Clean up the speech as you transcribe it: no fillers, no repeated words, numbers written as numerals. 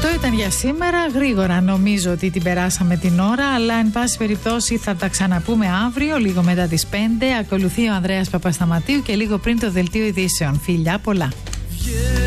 Αυτό ήταν για σήμερα. Γρήγορα νομίζω ότι την περάσαμε την ώρα, αλλά εν πάση περιπτώσει θα τα ξαναπούμε αύριο, λίγο μετά τις 5. Ακολουθεί ο Ανδρέας Παπασταματίου και λίγο πριν το δελτίο ειδήσεων. Φιλιά πολλά.